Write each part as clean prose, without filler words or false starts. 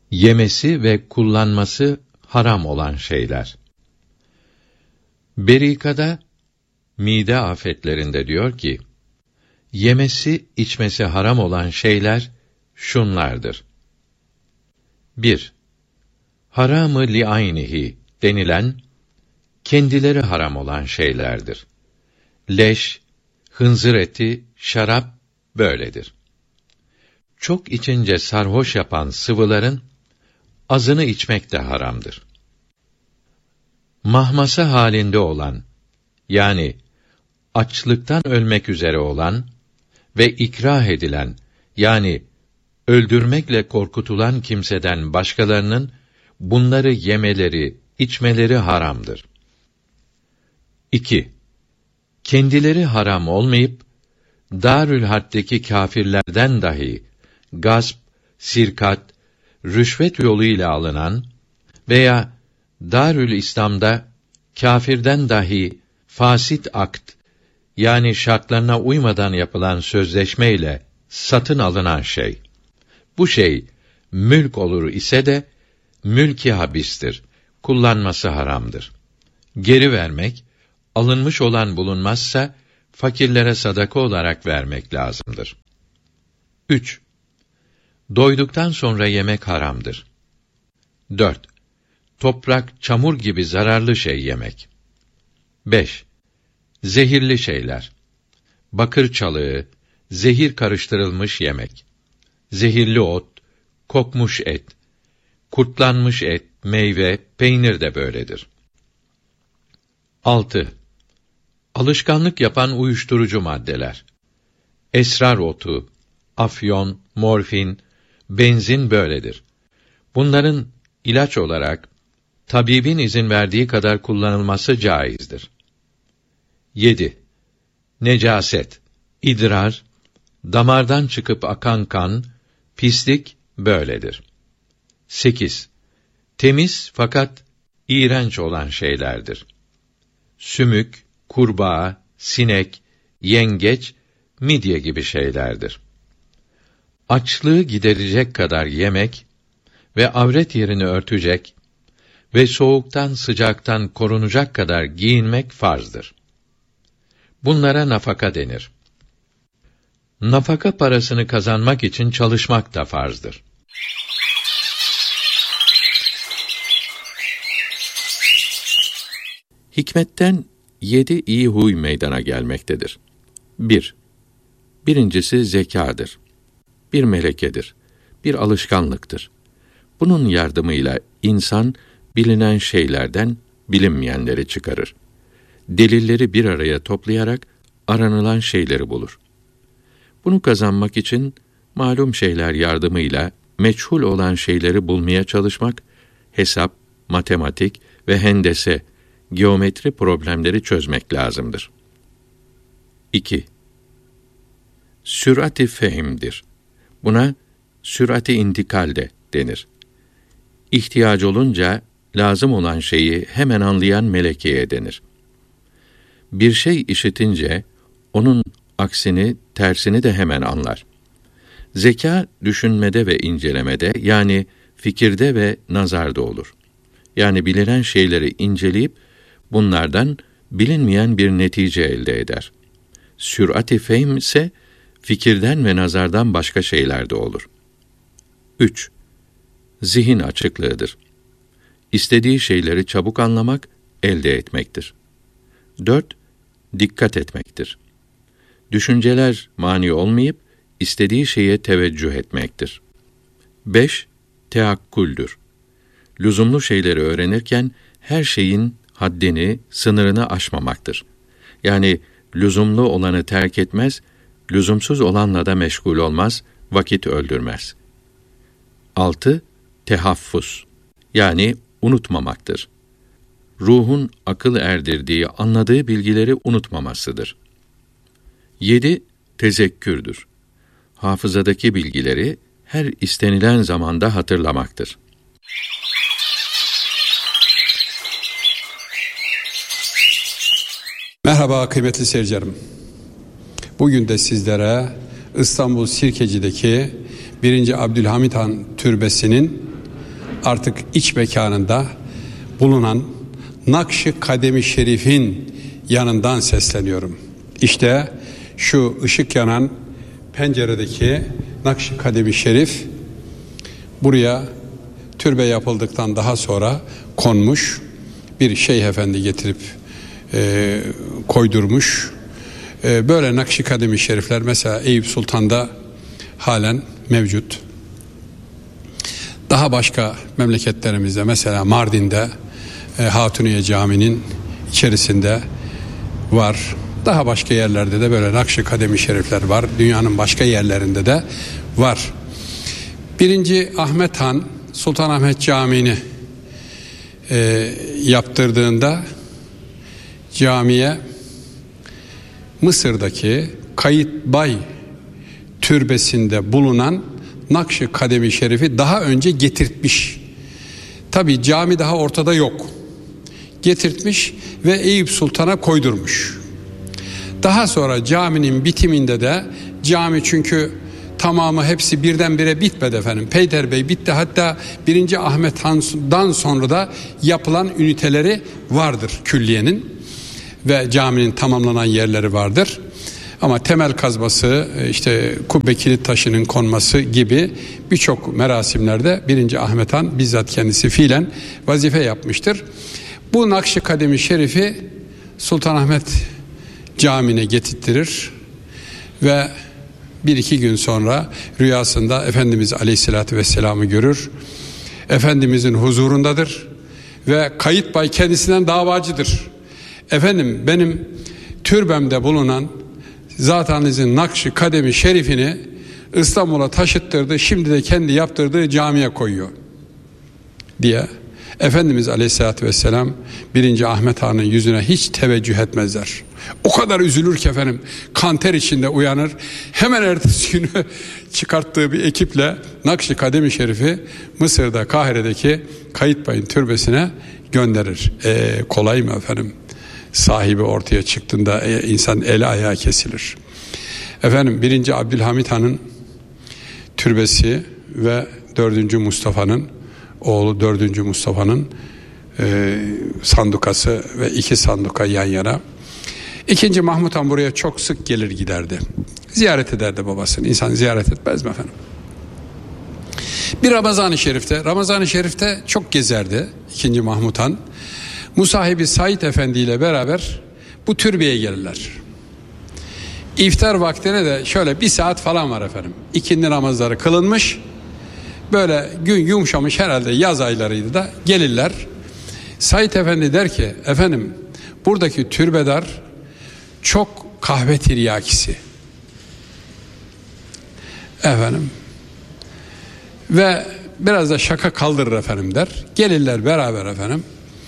Yemesi ve kullanması haram olan şeyler. Berika'da mide afetlerinde diyor ki, yemesi, içmesi haram olan şeyler şunlardır. 1. Haramı li aynihi denilen, kendileri haram olan şeylerdir. Leş, hınzır eti, şarap böyledir. Çok içince sarhoş yapan sıvıların, azını içmek de haramdır. Mahması halinde olan, yani açlıktan ölmek üzere olan ve ikrah edilen, yani öldürmekle korkutulan kimseden başkalarının bunları yemeleri, içmeleri haramdır. 2. Kendileri haram olmayıp, Darül Harp'teki kâfirlerden dahi gasp, sirkat, rüşvet yoluyla alınan veya Darül İslam'da kâfirden dahi fasit akt, yani şartlarına uymadan yapılan sözleşmeyle satın alınan şey. Bu şey mülk olur ise de mülk-i habistir. Kullanması haramdır. Geri vermek, alınmış olan bulunmazsa fakirlere sadaka olarak vermek lazımdır. 3. Doyduktan sonra yemek haramdır. 4. Toprak, çamur gibi zararlı şey yemek. 5. Zehirli şeyler. Bakır çalığı, zehir karıştırılmış yemek. Zehirli ot, kokmuş et, kurtlanmış et, meyve, peynir de böyledir. 6. Alışkanlık yapan uyuşturucu maddeler. Esrar otu, afyon, morfin, benzin böyledir. Bunların ilaç olarak tabibin izin verdiği kadar kullanılması caizdir. 7. Necaset, idrar, damardan çıkıp akan kan, pislik böyledir. 8. Temiz fakat iğrenç olan şeylerdir. Sümük, kurbağa, sinek, yengeç, midye gibi şeylerdir. Açlığı giderecek kadar yemek ve avret yerini örtecek ve soğuktan sıcaktan korunacak kadar giyinmek farzdır. Bunlara nafaka denir. Nafaka parasını kazanmak için çalışmak da farzdır. Hikmetten 7 iyi huy meydana gelmektedir. 1. Birincisi zekâdır. Bir melekedir. Bir alışkanlıktır. Bunun yardımıyla insan bilinen şeylerden bilinmeyenleri çıkarır. Delilleri bir araya toplayarak aranılan şeyleri bulur. Bunu kazanmak için malum şeyler yardımıyla meçhul olan şeyleri bulmaya çalışmak, hesap, matematik ve hendese, geometri problemleri çözmek lazımdır. 2. Sür'at-i fehimdir. Buna sür'at-i intikal de denir. İhtiyaç olunca lazım olan şeyi hemen anlayan melekeye denir. Bir şey işitince onun aksini, tersini de hemen anlar. Zeka düşünmede ve incelemede, yani fikirde ve nazarda olur. Yani bilinen şeyleri inceleyip bunlardan bilinmeyen bir netice elde eder. Sür'at-i fehm ise fikirden ve nazardan başka şeylerde olur. 3. Zihin açıklığıdır. İstediği şeyleri çabuk anlamak, elde etmektir. 4. Dikkat etmektir. Düşünceler mani olmayıp, istediği şeye teveccüh etmektir. 5. Teakkuldür. Lüzumlu şeyleri öğrenirken, her şeyin haddini, sınırını aşmamaktır. Yani, lüzumlu olanı terk etmez, lüzumsuz olanla da meşgul olmaz, vakit öldürmez. 6. Tehaffuz. Yani, unutmamaktır. Ruhun akıl erdirdiği, anladığı bilgileri unutmamasıdır. 7. Tezekkürdür. Hafızadaki bilgileri her istenilen zamanda hatırlamaktır. Merhaba kıymetli seyircilerim. Bugün de sizlere İstanbul Sirkeci'deki 1. Abdülhamit Han Türbesi'nin artık iç mekanında bulunan Nakş-ı Kadem-i Şerif'in yanından sesleniyorum. İşte şu ışık yanan penceredeki Nakş-ı Kadem-i Şerif buraya türbe yapıldıktan daha sonra konmuş, bir şeyh efendi getirip koydurmuş. Böyle Nakş-ı Kadem-i Şerifler mesela Eyüp Sultan'da halen mevcut. Daha başka memleketlerimizde mesela Mardin'de Hatuniye Camii'nin içerisinde var. Daha başka yerlerde de böyle Nakş-ı Kadem-i Şerifler var. Dünyanın başka yerlerinde de var. 1. Ahmet Han Sultanahmet Camii'ni yaptırdığında camiye Mısır'daki Kayıtbay türbesinde bulunan Nakş-ı Kadem-i Şerif'i daha önce getirtmiş. Tabi cami daha ortada yok. Getirtmiş ve Eyüp Sultan'a koydurmuş. Daha sonra caminin bitiminde de cami çünkü tamamı hepsi birdenbire bitmedi efendim. Peyderbey bitti, hatta 1. Ahmet Han'dan sonra da yapılan üniteleri vardır külliyenin ve caminin tamamlanan yerleri vardır. Ama temel kazması, işte kubbe kilit taşının konması gibi birçok merasimlerde 1. Ahmet Han bizzat kendisi fiilen vazife yapmıştır. Bu Nakş-ı Kadem-i Şerif'i Sultanahmet Camii'ne getirttirir ve 1-2 gün sonra rüyasında Efendimiz Aleyhisselatü Vesselam'ı görür. Efendimizin huzurundadır ve Kayıtbay kendisinden davacıdır. Efendim, benim türbemde bulunan Zat-ı Nakş-ı Kadem-i Şerif'ini İstanbul'a taşıttırdı, şimdi de kendi yaptırdığı camiye koyuyor diye Efendimiz Aleyhisselatü Vesselam 1. Ahmet Han'ın yüzüne hiç teveccüh etmezler. O kadar üzülür ki efendim, kanter içinde uyanır. Hemen ertesi günü çıkarttığı bir ekiple Nakş-ı Kadem-i Şerif'i Mısır'da Kahire'deki Kayıtbay'ın türbesine gönderir. Kolay mı efendim? Sahibi ortaya çıktığında insan eli ayağı kesilir. Efendim 1. Abdülhamit Han'ın türbesi ve 4. Mustafa'nın oğlu 4. Mustafa'nın sandukası ve 2 sanduka yan yana. 2. Mahmut Han buraya çok sık gelir giderdi. Ziyaret ederdi babasını. İnsan ziyaret etmez mi efendim? Bir Ramazan-ı Şerif'te çok gezerdi 2. Mahmut Han. Musahibi Said Efendi ile beraber bu türbeye gelirler. İftar vaktine de şöyle 1 saat falan var efendim. İkindi namazları kılınmış. Böyle gün yumuşamış, herhalde yaz aylarıydı da gelirler. Said Efendi der ki, efendim buradaki türbedar çok kahve tiryakisi. Efendim ve biraz da şaka kaldırır efendim der. Gelirler beraber efendim.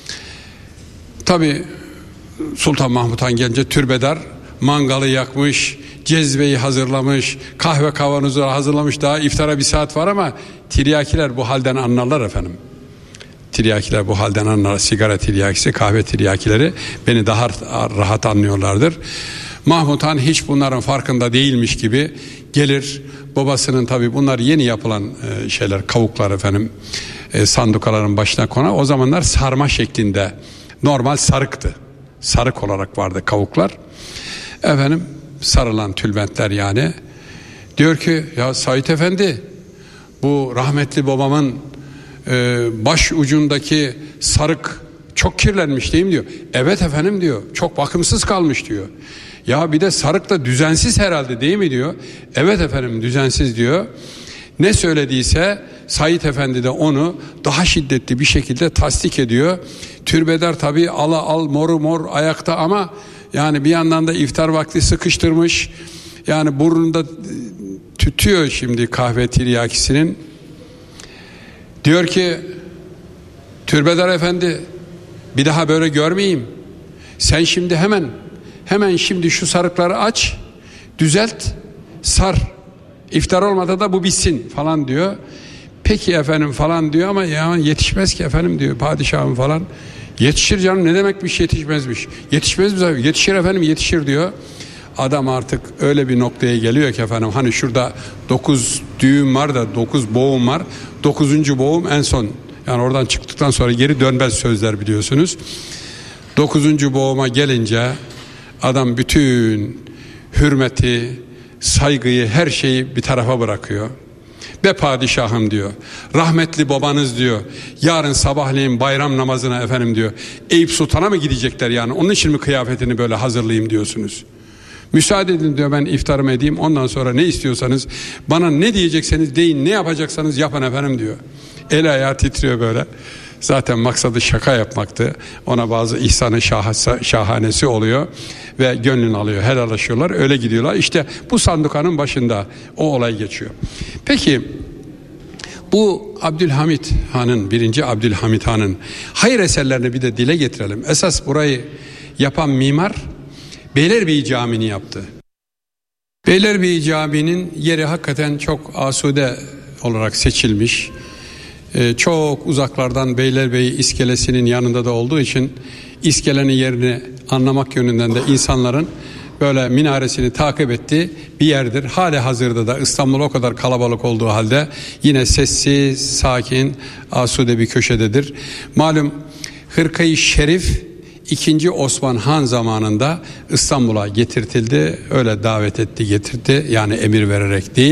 Tabi Sultan Mahmut Han gelince türbedar mangalı yakmış, cezveyi hazırlamış, kahve kavanozu hazırlamış, daha iftara 1 saat var ama tiryakiler bu halden anlarlar efendim. Tiryakiler bu halden anlarlar. Sigara tiryakisi, kahve tiryakileri beni daha rahat anlıyorlardır. Mahmut Han hiç bunların farkında değilmiş gibi gelir. Babasının, tabi bunlar yeni yapılan şeyler, kavuklar efendim, sandukaların başına konar. O zamanlar sarma şeklinde, normal sarıktı. Sarık olarak vardı kavuklar. Efendim sarılan tülbentler yani. Diyor ki, ya Said Efendi, bu rahmetli babamın baş ucundaki sarık çok kirlenmiş değil mi diyor. Evet efendim diyor, çok bakımsız kalmış diyor. Ya bir de sarık da düzensiz herhalde değil mi diyor. Evet efendim düzensiz diyor. Ne söylediyse Said Efendi de onu daha şiddetli bir şekilde tasdik ediyor. Türbedar tabi al mor ayakta ama yani bir yandan da iftar vakti sıkıştırmış. Yani burnunda tütüyor şimdi kahve tiryakisinin. Diyor ki, Türbedar Efendi, bir daha böyle görmeyeyim. Sen şimdi hemen şimdi şu sarıkları aç, düzelt, sar. İftar olmadan da bu bitsin falan diyor. Peki efendim falan diyor ama ya yetişmez ki efendim diyor padişahım falan. Yetişir canım, ne demekmiş yetişmezmiş. Yetişmez mi? Yetişir efendim, yetişir diyor. Adam artık öyle bir noktaya geliyor ki efendim, hani şurada 9 düğüm var da 9 boğum var. 9. boğum en son Yani oradan çıktıktan sonra geri dönmez sözler biliyorsunuz. 9. boğuma gelince adam bütün hürmeti, saygıyı, her şeyi bir tarafa bırakıyor. Be padişahım diyor. Rahmetli babanız diyor. Yarın sabahleyin bayram namazına efendim diyor. Eyüp Sultan'a mı gidecekler yani? Onun için mi kıyafetini böyle hazırlayayım diyorsunuz? Müsaade edin diyor, ben iftarımı edeyim. Ondan sonra ne istiyorsanız, bana ne diyecekseniz deyin, ne yapacaksanız yapın efendim diyor. El ayağı titriyor böyle. Zaten maksadı şaka yapmaktı. Ona bazı ihsanı şahanesi oluyor ve gönlünü alıyor, helallaşıyorlar, öyle gidiyorlar. İşte bu sandukanın başında o olay geçiyor. Peki bu Abdülhamit Han'ın, 1. Abdülhamit Han'ın hayır eserlerini bir de dile getirelim. Esas burayı yapan mimar Beylerbeyi Camii'ni yaptı. Beylerbeyi Camii'nin yeri hakikaten çok asude olarak seçilmiş. Çok uzaklardan Beylerbeyi iskelesinin yanında da olduğu için iskelenin yerini anlamak yönünden de insanların böyle minaresini takip ettiği bir yerdir. Hali hazırda da İstanbul o kadar kalabalık olduğu halde yine sessiz, sakin, asude bir köşededir. Malum Hırka-i Şerif 2. Osman Han zamanında İstanbul'a getirtildi. Öyle davet etti, getirdi. Yani emir vererek değil.